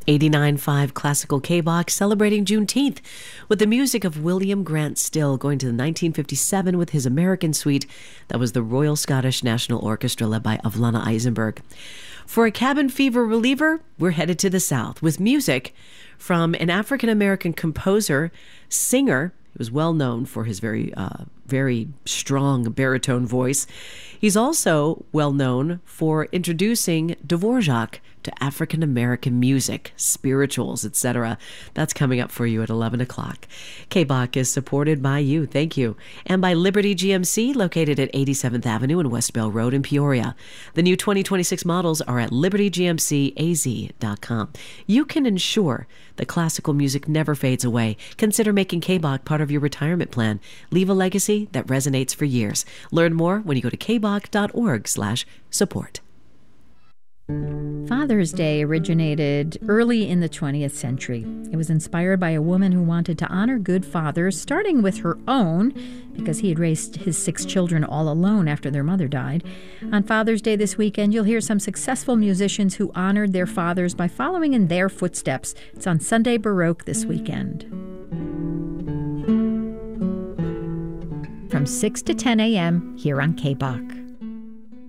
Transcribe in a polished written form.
89.5 Classical K-Box celebrating Juneteenth with the music of William Grant Still, going to the 1957 with his American Suite. That was the Royal Scottish National Orchestra led by Avlana Eisenberg. For a cabin fever reliever, we're headed to the South with music from an African-American composer, singer. He was well known for his very strong baritone voice. He's also well known for introducing Dvorak to African-American music, spirituals, etc. That's coming up for you at 11 o'clock. KBOC is supported by you, thank you, and by Liberty GMC, located at 87th Avenue and West Bell Road in Peoria. The new 2026 models are at libertygmcaz.com. You can ensure that classical music never fades away. Consider making KBOC part of your retirement plan. Leave a legacy that resonates for years. Learn more when you go to kboc.org/support. Father's Day originated early in the 20th century. It was inspired by a woman who wanted to honor good fathers, starting with her own, because he had raised his 6 children all alone after their mother died. On Father's Day this weekend, you'll hear some successful musicians who honored their fathers by following in their footsteps. It's on Sunday Baroque this weekend. From 6 to 10 a.m. here on KBOC.